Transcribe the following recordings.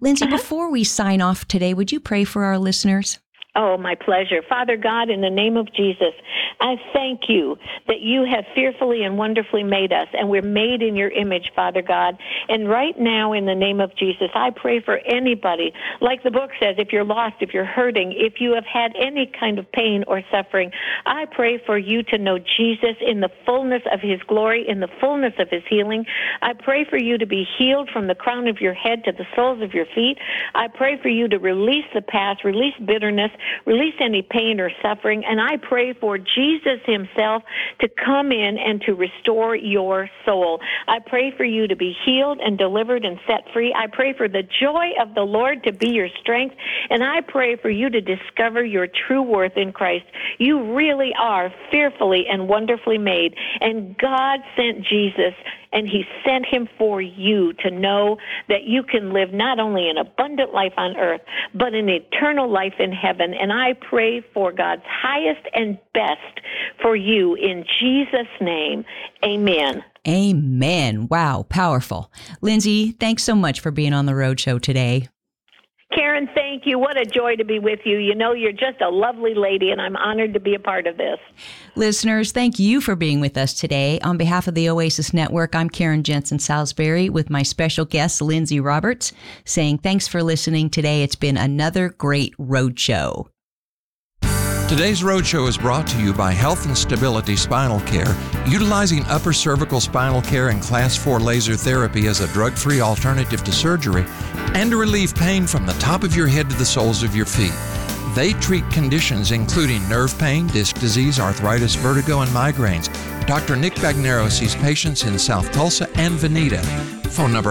Lindsay, before we sign off today, would you pray for our listeners? Oh, my pleasure. Father God, in the name of Jesus, I thank you that you have fearfully and wonderfully made us, and we're made in your image, Father God. And right now, in the name of Jesus, I pray for anybody, like the book says, if you're lost, if you're hurting, if you have had any kind of pain or suffering, I pray for you to know Jesus in the fullness of his glory, in the fullness of his healing. I pray for you to be healed from the crown of your head to the soles of your feet. I pray for you to release the past, release bitterness, release any pain or suffering, and I pray for Jesus himself to come in and to restore your soul. I pray for you to be healed and delivered and set free. I pray for the joy of the Lord to be your strength, and I pray for you to discover your true worth in Christ. You really are fearfully and wonderfully made, and God sent Jesus, and he sent him for you to know that you can live not only an abundant life on earth, but an eternal life in heaven. And I pray for God's highest and best for you in Jesus' name. Amen. Amen. Wow, powerful. Lindsay, thanks so much for being on the Roadshow today. Karen, thank you. What a joy to be with you. You know, you're just a lovely lady, and I'm honored to be a part of this. Listeners, thank you for being with us today. On behalf of the Oasis Network, I'm Karen Jensen Salisbury with my special guest, Lindsay Roberts, saying thanks for listening today. It's been another great Roadshow. Today's Roadshow is brought to you by Health and Stability Spinal Care, utilizing upper cervical spinal care and Class 4 laser therapy as a drug-free alternative to surgery and to relieve pain from the top of your head to the soles of your feet. They treat conditions including nerve pain, disc disease, arthritis, vertigo, and migraines. Dr. Nick Bagnero sees patients in South Tulsa and Veneta. Phone number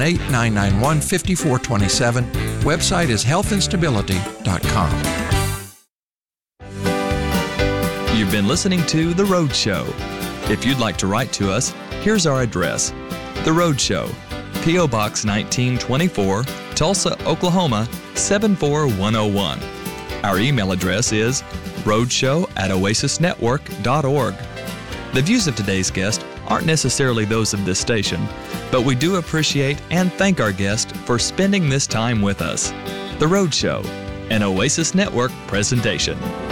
918-991-5427. Website is healthandstability.com. You've been listening to The Roadshow. If you'd like to write to us, here's our address. The Roadshow, P.O. Box 1924, Tulsa, Oklahoma, 74101. Our email address is roadshow@oasisnetwork.org. The views of today's guest aren't necessarily those of this station, but we do appreciate and thank our guest for spending this time with us. The Roadshow, an Oasis Network presentation.